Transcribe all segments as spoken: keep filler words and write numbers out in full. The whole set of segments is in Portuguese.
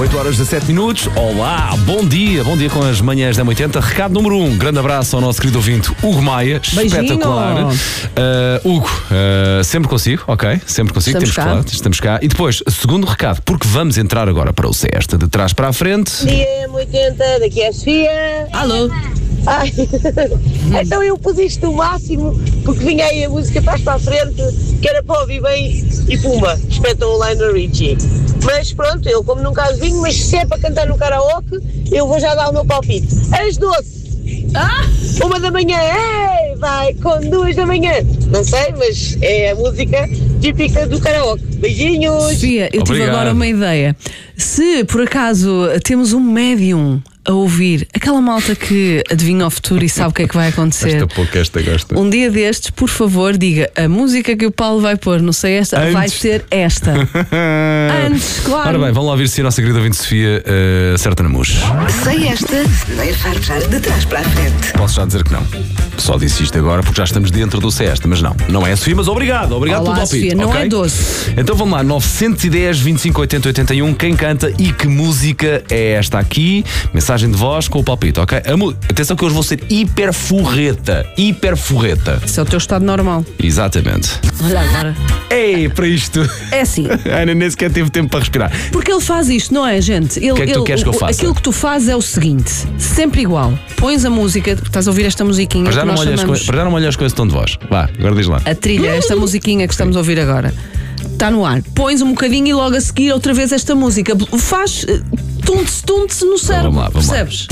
oito horas e dezassete minutos. Olá, bom dia, bom dia com as manhãs da M oitenta. Recado número um, grande abraço ao nosso querido ouvinte Hugo Maia. Beijinho. Espetacular. Uh, Hugo, uh, sempre consigo, ok? Sempre consigo, Estamos temos cá. que falar, estamos cá. E depois, segundo recado, porque vamos entrar agora para o Sesta, de trás para a frente. Bom dia, M oitenta, daqui é a Sofia. Alô? Ai, então eu pus isto no máximo, porque vinha aí a música trás para a frente, que era para ouvir bem e pumba, espetam o Lionel Richie. Mas pronto, eu como nunca adivinho, mas se é para cantar no karaoke, eu vou já dar o meu palpite. Às doze, Ah! uma da manhã, ei, vai com duas da manhã. Não sei, mas é a música típica do karaoke. Beijinhos! Sofia, eu tive Obrigado. agora uma ideia. Se por acaso temos um médium a ouvir, aquela malta que adivinha o futuro e sabe o que é que vai acontecer, Esta pouco, esta gosta. um dia destes, por favor, diga a música que o Paulo vai pôr, não sei esta, Antes. vai ser esta. Antes, claro. Ora bem, vamos lá ouvir se a nossa querida ouvinte Sofia uh, acerta na mousse. Sei esta, nem vai puxar de trás para a frente. Posso já dizer que não. Só disse isto agora porque já estamos dentro do Sesta, mas não. Não é a Sofia, mas obrigado. Obrigado Olá, pelo palpite. Sofia, não ok? é doce. Então vamos lá, nove um zero, vinte e cinco, oitenta, oitenta e um. Quem canta e que música é esta aqui? Mensagem de voz com o palpite, ok? A mu- Atenção que hoje vou ser hiper forreta. Hiper forreta. Isso é o teu estado normal. Exatamente. Olha agora. Ei, para isto. É assim, A Ana nem sequer teve tempo para respirar. porque ele faz isto, não é, gente? Ele, que é que tu ele- queres que eu o- faça? Aquilo que tu fazes é o seguinte: sempre igual. Pões a música, estás a ouvir esta musiquinha Para já que não nós me olhas chamamos com- para já não me olhas com esse tom de voz. Vá, agora diz lá. a trilha, esta musiquinha que estamos a ouvir agora. Está no ar. Pões um bocadinho e logo a seguir outra vez esta música. Faz eh, tunte-se no cérebro. vamos lá, vamos lá. percebes?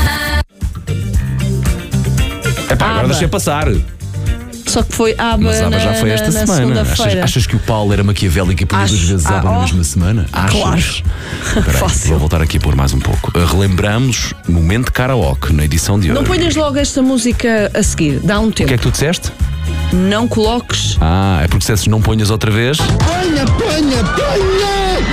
Epá, agora Aba. deixei passar. Só que foi aba Mas a na, já foi na- esta na semana. Achas, segunda-feira. achas que o Paulo era maquiavélico e punha Acho. duas vezes Ah, aba na oh. mesma semana? Achas? Claro. Espera aí, Fácil. vou voltar aqui a pôr mais um pouco. Uh, Relembramos momento de karaoke na edição de hoje. Não ponhas logo esta música a seguir. Dá um O tempo. que é que tu disseste? Não coloques. Ah, é porque dissesses não ponhas outra vez. Ponha, ponha, ponha!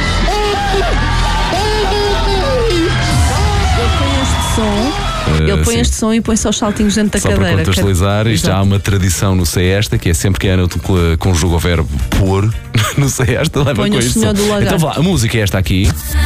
Ele põe este som. Ele põe sim. este som e põe só os saltinhos dentro da Só para cadeira. contextualizar, isto já há Exato. uma tradição no Sei Esta, que é sempre que a Ana conjuga o verbo pôr no Sei Esta, leva Põe com o isto. Senhor do Lagarto. Então vá, a música é esta aqui.